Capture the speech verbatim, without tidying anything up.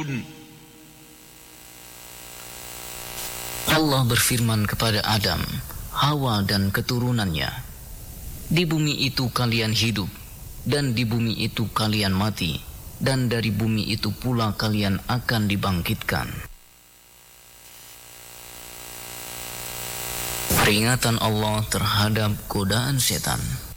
يعدلون. Allah berfirman kepada Adam, Hawa dan keturunannya, di bumi itu kalian hidup, dan di bumi itu kalian mati, dan dari bumi itu pula kalian akan dibangkitkan. Peringatan Allah terhadap godaan setan.